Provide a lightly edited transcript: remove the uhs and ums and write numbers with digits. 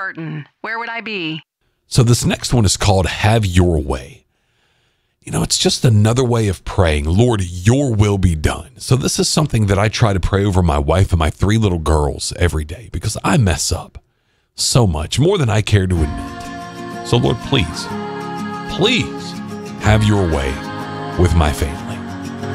Burton. Where would I be? So this next one is called Have Your Way. You know, it's just another way of praying, Lord, your will be done. So this is something that I try to pray over my wife and my 3 little girls every day because I mess up so much, more than I care to admit. So Lord, please have your way with my family.